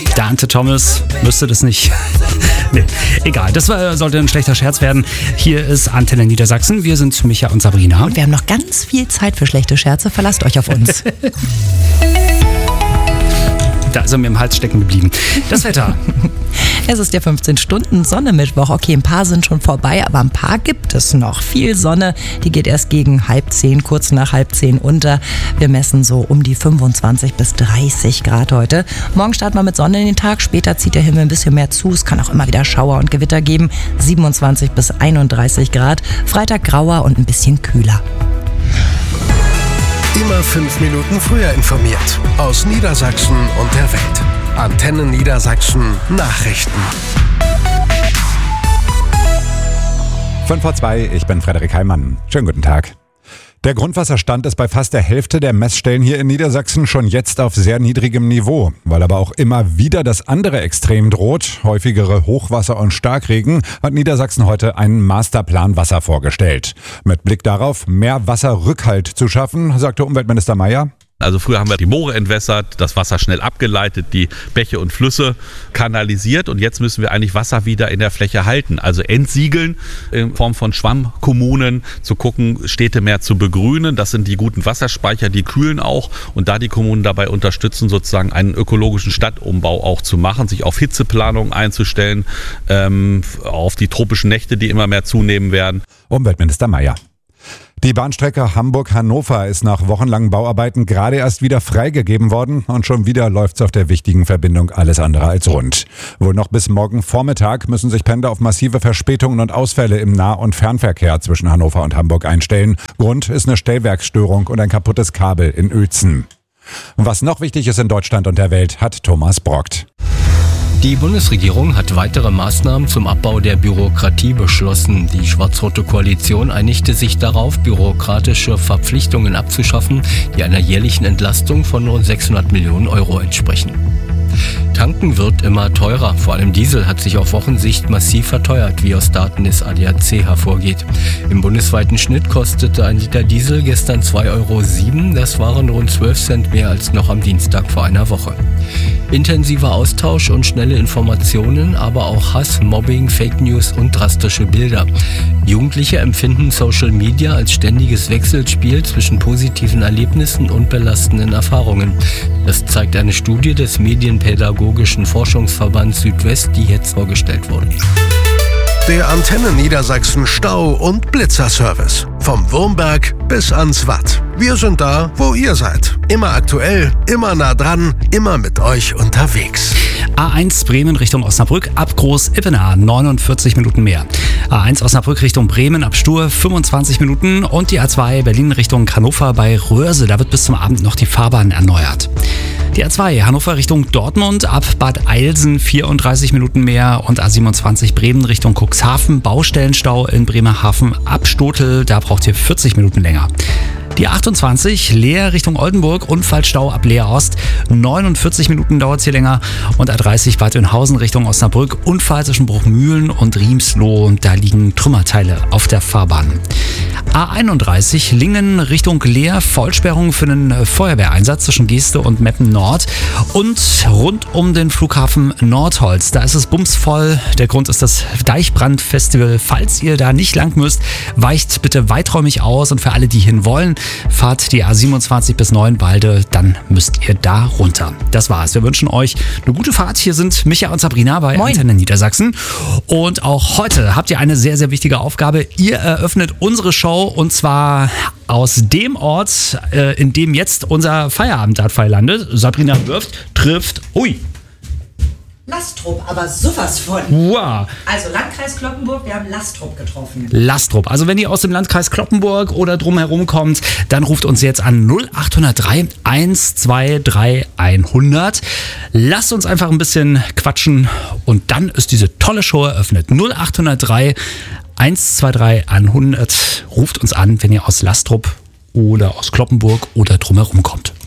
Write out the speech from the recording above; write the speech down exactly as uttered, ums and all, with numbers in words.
Dante Thomas müsste das nicht. Nee, egal, das war, sollte ein schlechter Scherz werden. Hier ist Antenne Niedersachsen. Wir sind Micha und Sabrina. Und wir haben noch ganz viel Zeit für schlechte Scherze. Verlasst euch auf uns. Da ist er mir im Hals stecken geblieben. Das Wetter. Es ist der fünfzehn Stunden Sonne-Mittwoch. Okay, ein paar sind schon vorbei, aber ein paar gibt es noch. Viel Sonne, die geht erst gegen halb zehn, kurz nach halb zehn unter. Wir messen so um die fünfundzwanzig bis dreißig Grad heute. Morgen starten wir mit Sonne in den Tag. Später zieht der Himmel ein bisschen mehr zu. Es kann auch immer wieder Schauer und Gewitter geben. siebenundzwanzig bis einunddreißig Grad. Freitag grauer und ein bisschen kühler. Immer fünf Minuten früher informiert. Aus Niedersachsen und der Welt. Antenne Niedersachsen Nachrichten. fünf vor zwei, ich bin Frederik Heimann. Schönen guten Tag. Der Grundwasserstand ist bei fast der Hälfte der Messstellen hier in Niedersachsen schon jetzt auf sehr niedrigem Niveau. Weil aber auch immer wieder das andere Extrem droht, häufigere Hochwasser und Starkregen, hat Niedersachsen heute einen Masterplan Wasser vorgestellt. Mit Blick darauf, mehr Wasserrückhalt zu schaffen, sagte Umweltminister Meier. Also früher haben wir die Moore entwässert, das Wasser schnell abgeleitet, die Bäche und Flüsse kanalisiert und jetzt müssen wir eigentlich Wasser wieder in der Fläche halten. Also entsiegeln in Form von Schwammkommunen, zu gucken, Städte mehr zu begrünen. Das sind die guten Wasserspeicher, die kühlen auch und da die Kommunen dabei unterstützen, sozusagen einen ökologischen Stadtumbau auch zu machen, sich auf Hitzeplanung einzustellen, ähm, auf die tropischen Nächte, die immer mehr zunehmen werden. Umweltminister Meier. Die Bahnstrecke Hamburg-Hannover ist nach wochenlangen Bauarbeiten gerade erst wieder freigegeben worden und schon wieder läuft's auf der wichtigen Verbindung alles andere als rund. Wohl noch bis morgen Vormittag müssen sich Pendler auf massive Verspätungen und Ausfälle im Nah- und Fernverkehr zwischen Hannover und Hamburg einstellen. Grund ist eine Stellwerksstörung und ein kaputtes Kabel in Uelzen. Was noch wichtig ist in Deutschland und der Welt, hat Thomas Brockt. Die Bundesregierung hat weitere Maßnahmen zum Abbau der Bürokratie beschlossen. Die schwarz-rote Koalition einigte sich darauf, bürokratische Verpflichtungen abzuschaffen, die einer jährlichen Entlastung von rund sechshundert Millionen Euro entsprechen. Tanken wird immer teurer. Vor allem Diesel hat sich auf Wochensicht massiv verteuert, wie aus Daten des A D A C hervorgeht. Im bundesweiten Schnitt kostete ein Liter Diesel gestern zwei Euro sieben. Das waren rund zwölf Cent mehr als noch am Dienstag vor einer Woche. Intensiver Austausch und schnelle Informationen, aber auch Hass, Mobbing, Fake News und drastische Bilder. Jugendliche empfinden Social Media als ständiges Wechselspiel zwischen positiven Erlebnissen und belastenden Erfahrungen. Das zeigt eine Studie des Medienpädagogischen Forschungsverbands Südwest, die jetzt vorgestellt wurde. Der Antenne Niedersachsen Stau- und Blitzerservice. Vom Wurmberg bis ans Watt. Wir sind da, wo ihr seid. Immer aktuell, immer nah dran, immer mit euch unterwegs. A eins Bremen Richtung Osnabrück ab Groß-Ippenaar neunundvierzig Minuten mehr. A eins Osnabrück Richtung Bremen ab Stur fünfundzwanzig Minuten und die A zwei Berlin Richtung Hannover bei Röhrse. Da wird bis zum Abend noch die Fahrbahn erneuert. Die A zwei Hannover Richtung Dortmund ab Bad Eilsen vierunddreißig Minuten mehr und A siebenundzwanzig Bremen Richtung Cuxhaven Baustellenstau in Bremerhaven ab Stotel, da braucht ihr vierzig Minuten länger. Die achtundzwanzig Leer Richtung Oldenburg, Unfallstau ab Leer Ost, neunundvierzig Minuten dauert es hier länger und A dreißig Bad Oeynhausen Richtung Osnabrück, Unfall zwischen Bruchmühlen und Riemsloh, da liegen Trümmerteile auf der Fahrbahn. A einunddreißig Lingen Richtung Leer, Vollsperrung für einen Feuerwehreinsatz zwischen Geeste und Meppen Nord und rund um den Flughafen Nordholz, da ist es bumsvoll, der Grund ist das Deichbrandfestival. Falls ihr da nicht lang müsst, weicht bitte weiträumig aus und für alle, die hin wollen, fahrt die A siebenundzwanzig bis Neuenwalde, dann müsst ihr da runter. Das war's. Wir wünschen euch eine gute Fahrt. Hier sind Micha und Sabrina bei Moin. Antenne Niedersachsen. Und auch heute habt ihr eine sehr, sehr wichtige Aufgabe. Ihr eröffnet unsere Show und zwar aus dem Ort, äh, in dem jetzt unser Feierabenddartpfeil landet. Sabrina wirft, trifft, ui. Lastrup, aber sowas von. Wow. Also Landkreis Cloppenburg, wir haben Lastrup getroffen. Lastrup. Also wenn ihr aus dem Landkreis Cloppenburg oder drumherum kommt, dann ruft uns jetzt an null acht null drei eins zwei drei hundert. Lasst uns einfach ein bisschen quatschen und dann ist diese tolle Show eröffnet. null acht null drei eins zwei drei hundert. Ruft uns an, wenn ihr aus Lastrup oder aus Cloppenburg oder drumherum kommt.